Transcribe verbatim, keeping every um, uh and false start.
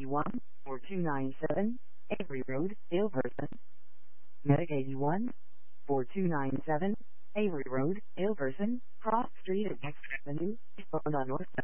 eighty-one, four two nine seven, Avery Road, Ilverston. Medic eighty-one, four two nine seven, Avery Road, Ilverston, Cross Street at Next Avenue, phone on North